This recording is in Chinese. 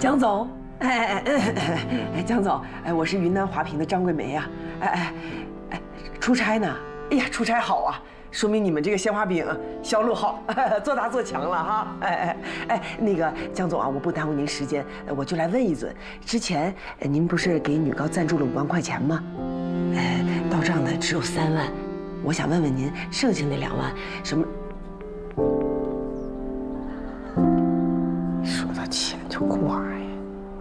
江总，江总，我是云南华平的张桂梅呀，出差呢？哎呀，出差好啊，说明你们这个鲜花饼销路好，做大做强了哈。那个江总啊，我不耽误您时间，我就来问一嘴，之前您不是给女高赞助了5万块钱吗？到账的只有3万，我想问问您，剩下那2万什么？说到钱就挂呀。